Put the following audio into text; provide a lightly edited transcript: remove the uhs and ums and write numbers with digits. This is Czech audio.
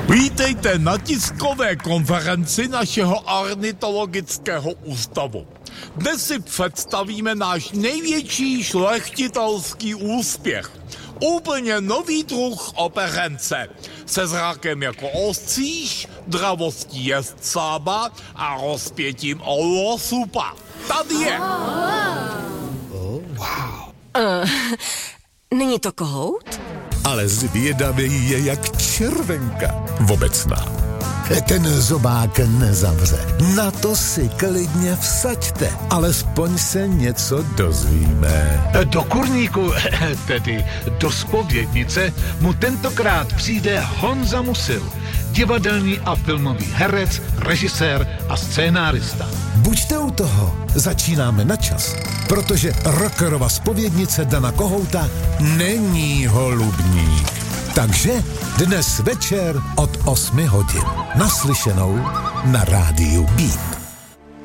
Vítejte na tiskové konferenci našeho ornitologického ústavu. Dnes si představíme náš největší šlechtitelský úspěch. Úplně nový druh operence. Se zrakem jako ostříž, dravostí jezdcába a rozpětím olosupa. Tady je. Není to kohout? Ale zvědavý je jak červenka obecná. Ten zobák nezavře. Na to si klidně vsaďte. Alespoň se něco dozvíme. Do kurníku, tedy do zpovědnice, mu tentokrát přijde Honza Musil, divadelní a filmový herec, režisér a scénárista. Buďte u toho, začínáme na čas, protože rockerova zpovědnice Dana Kohouta není holubník. Takže dnes večer od 8 hodin. Naslyšenou na rádiu Beat.